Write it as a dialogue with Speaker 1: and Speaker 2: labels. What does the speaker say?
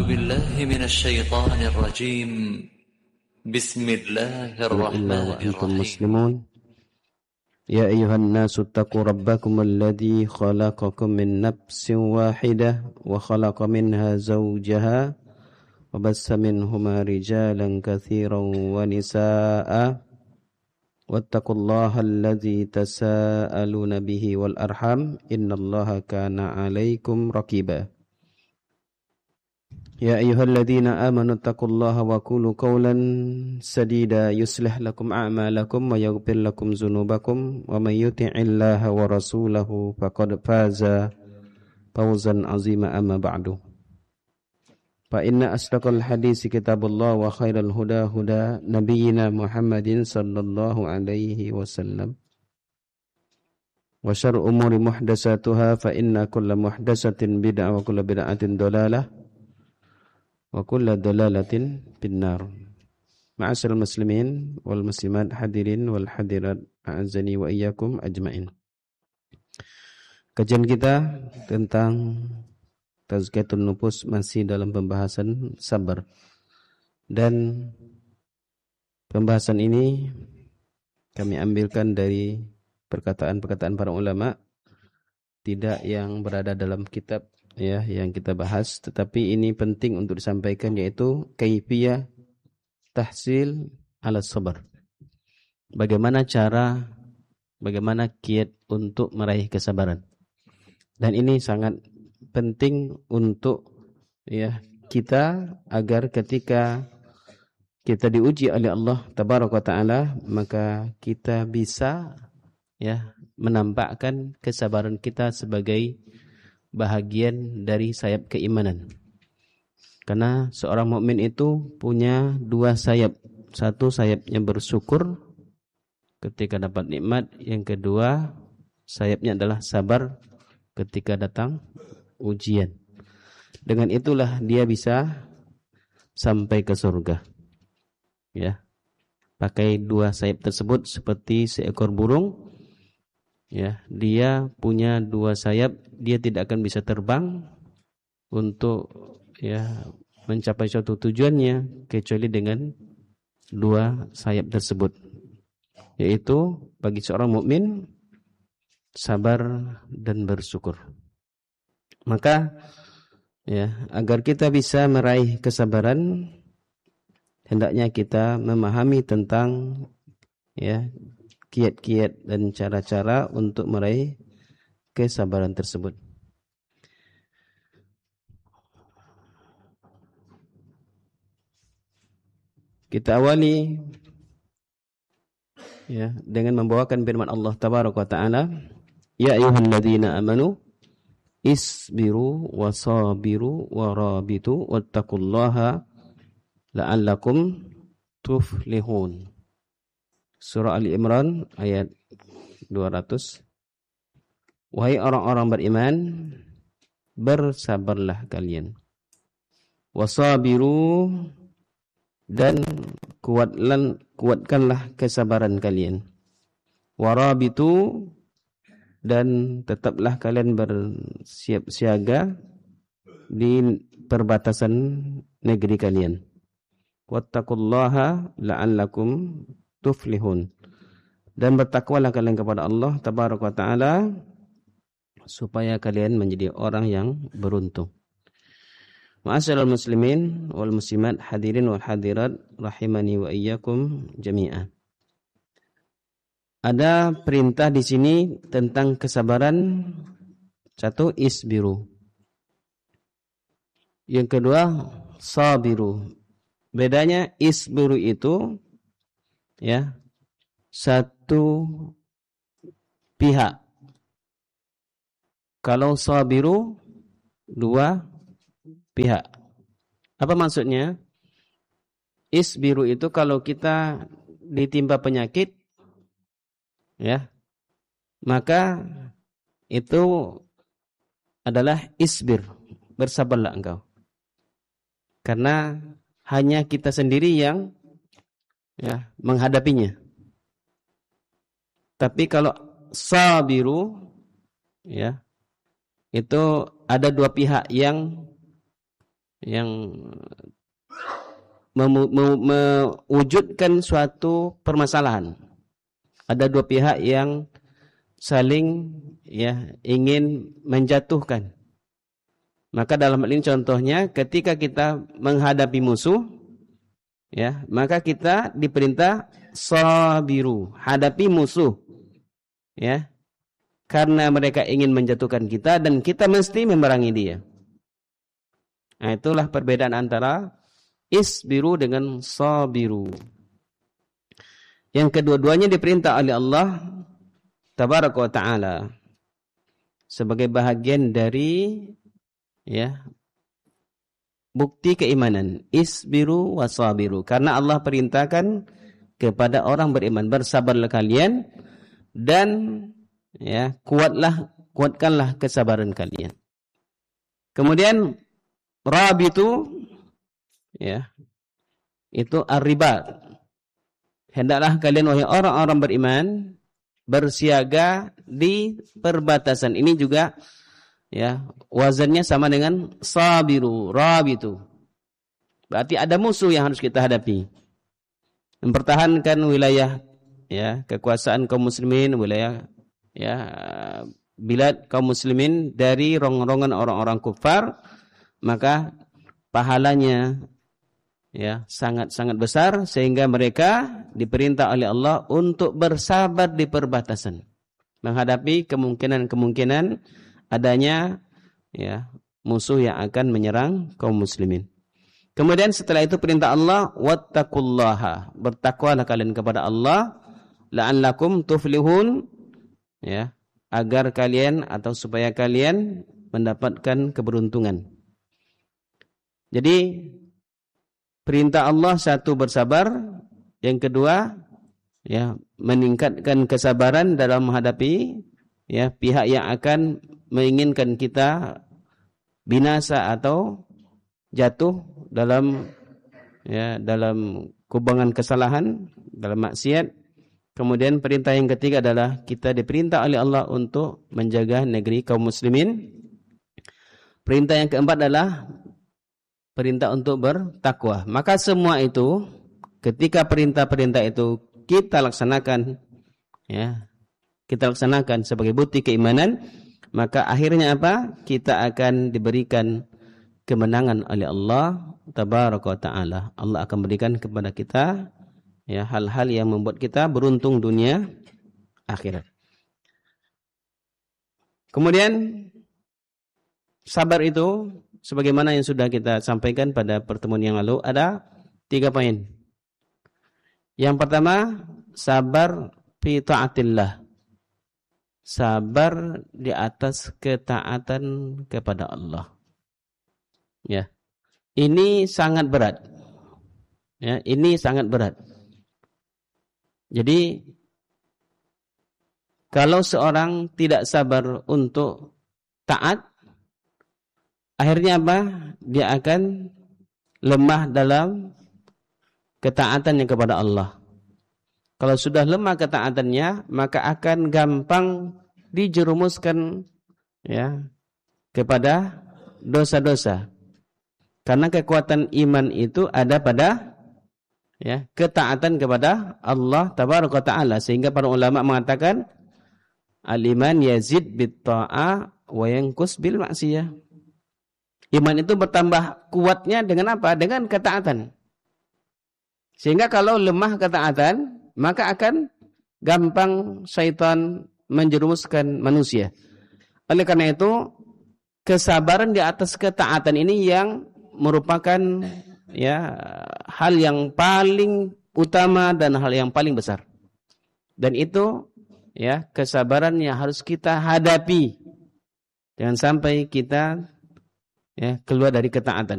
Speaker 1: بالله من الشيطان الرجيم بسم الله الرحمن
Speaker 2: وأنتم
Speaker 1: الرحيم
Speaker 2: مسلمون يا أيها الناس اتقوا ربكم الذي خلقكم من نفس واحدة وخلق منها زوجها وبث منهما رجالا كثيرا ونساء واتقوا الله الذي تساءلون به والأرحام إن الله كان عليكم رقيبا يا أيها الذين آمنوا اتقوا الله وقولوا قولا سديدا يصلح لكم أعمالكم ويغفر لكم ذنوبكم ومن يطع الله ورسوله فقد فاز فوزا عظيما أما بعد فإن أصدق الحديث كتاب الله وخير الهدى هدى نبينا محمد صلى الله عليه وسلم وشر الأمور محدثاتها فإن كل محدثة بدعة وكل بدعة ضلالة wa kullu dalalatin finnar. Ma'asyiral muslimin wal muslimat hadirin wal hadirat a'azzani wa iyyakum ajmain. Kajian kita tentang tazkiyatun nufus masih dalam pembahasan sabar. Dan pembahasan ini kami ambilkan dari perkataan-perkataan para ulama, tidak yang berada dalam kitab ya yang kita bahas, tetapi ini penting untuk disampaikan, yaitu kaifiyah tahsil ala sabar. Bagaimana kiat untuk meraih kesabaran. Dan ini sangat penting untuk ya kita, agar ketika kita diuji oleh Allah tabaraka wa taala, maka kita bisa ya menampakkan kesabaran kita sebagai bahagian dari sayap keimanan. Karena seorang mukmin itu punya dua sayap. Satu, sayapnya bersyukur ketika dapat nikmat. Yang kedua, sayapnya adalah sabar ketika datang ujian. Dengan itulah dia bisa sampai ke surga. Ya. Pakai dua sayap tersebut seperti seekor burung. Ya, dia punya dua sayap, dia tidak akan bisa terbang untuk ya mencapai suatu tujuannya kecuali dengan dua sayap tersebut. Yaitu bagi seorang mukmin sabar dan bersyukur. Maka ya, agar kita bisa meraih kesabaran, hendaknya kita memahami tentang ya kiat-kiat dan cara-cara untuk meraih kesabaran tersebut. Kita awali ya dengan membawakan firman Allah tabaraka wa taala, ya ayyuhalladzina amanu isbiru wasabiru warabitu wattaqullaha la'allakum tuflihun. Surah Ali Imran ayat 200. Wahai orang-orang beriman, bersabarlah kalian. Wasabiru, dan kuatkanlah kesabaran kalian. Warabitu, dan tetaplah kalian bersiap siaga di perbatasan negeri kalian. Wattaqullaha la'allakum tuflihun, dan bertakwalah kalian kepada Allah tabaraka wa taala supaya kalian menjadi orang yang beruntung. Ma'asyiral muslimin wal muslimat hadirin wal hadirat rahimani wa iyyakum jami'an. Ada perintah di sini tentang kesabaran. Satu, isbiru. Yang kedua, sabiru. Bedanya isbiru itu ya satu pihak. Kalau sabiru dua pihak. Apa maksudnya? Isbiru itu kalau kita ditimpa penyakit ya, maka itu adalah isbir, bersabarlah engkau. Karena hanya kita sendiri yang ya menghadapinya. Tapi kalau sabiru ya, itu ada dua pihak yang yang mewujudkan suatu permasalahan. Ada dua pihak yang saling ingin menjatuhkan. Maka dalam hal ini contohnya ketika kita menghadapi musuh, maka kita diperintah sabiru, hadapi musuh, karena mereka ingin menjatuhkan kita dan kita mesti memerangi dia. Nah, itulah perbedaan antara isbiru dengan sabiru. Yang kedua-duanya diperintah oleh Allah Tabaraka wa Ta'ala sebagai bahagian dari bukti keimanan, isbiru wasabiru, karena Allah perintahkan kepada orang beriman, bersabarlah kalian dan kuatkanlah kesabaran kalian. Kemudian rabitu itu ar-ribat, hendaklah kalian wahai orang-orang beriman bersiaga di perbatasan. Ini juga wazannya sama dengan sabiru, rabitu. Berarti ada musuh yang harus kita hadapi. Mempertahankan wilayah kekuasaan kaum muslimin, wilayah bilad kaum muslimin dari rongrongan orang-orang kufar, maka pahalanya sangat-sangat besar, sehingga mereka diperintah oleh Allah untuk bersabar di perbatasan menghadapi kemungkinan adanya musuh yang akan menyerang kaum muslimin. Kemudian setelah itu perintah Allah, wattaqullaha, bertakwalah kalian kepada Allah, la'allakum tuflihun, agar kalian atau supaya kalian mendapatkan keberuntungan. Jadi perintah Allah satu, bersabar, yang kedua meningkatkan kesabaran dalam menghadapi pihak yang akan menginginkan kita binasa atau jatuh dalam kubangan kesalahan, dalam maksiat. Kemudian perintah yang ketiga adalah kita diperintah oleh Allah untuk menjaga negeri kaum muslimin. Perintah yang keempat adalah perintah untuk bertakwa. Maka semua itu, ketika perintah-perintah itu kita laksanakan, kita laksanakan sebagai bukti keimanan, maka akhirnya apa? Kita akan diberikan kemenangan oleh Allah Tabaraka wa Ta'ala. Allah akan berikan kepada kita hal-hal yang membuat kita beruntung dunia akhirat. Kemudian sabar itu, sebagaimana yang sudah kita sampaikan pada pertemuan yang lalu, ada 3 poin. Yang pertama, sabar fi ta'atillah, sabar di atas ketaatan kepada Allah. Ini sangat berat. Ini sangat berat. Jadi kalau seorang tidak sabar untuk taat, akhirnya apa? Dia akan lemah dalam ketaatannya kepada Allah. Kalau sudah lemah ketaatannya, maka akan gampang dijerumuskan kepada dosa-dosa. Karena kekuatan iman itu ada pada ketaatan kepada Allah Tabaraka Ta'ala. Sehingga para ulama mengatakan al-iman yazid bit-ta'ah wa yanqus bil ma'siyah. Iman itu bertambah kuatnya dengan apa? Dengan ketaatan. Sehingga kalau lemah ketaatan, maka akan gampang syaitan menjerumuskan manusia. Oleh karena itu, kesabaran di atas ketaatan ini yang merupakan hal yang paling utama dan hal yang paling besar. Dan itu kesabaran yang harus kita hadapi. Jangan sampai kita keluar dari ketaatan.